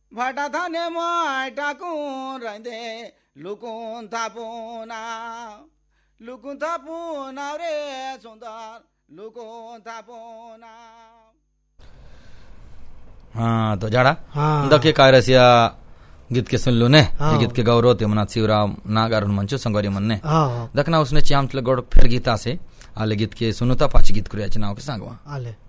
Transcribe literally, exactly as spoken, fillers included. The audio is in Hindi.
भाटा थाने माय टाकून रहते लुकून थापूना लुकून थापूना रे सुंदर लुकून थापूना. हाँ तो जाड़ा हाँ. दखे काय रसिया गीत के सुन लो ने हाँ. ये गीत के गौरव ते मना शिवराम नागार मंचो संगोरी मन ने हाँ. दखना उसने चाम गोड़ फिर गीता से आले गीत के सुनुता पाची गीत करिया चनाव के सांगवा आले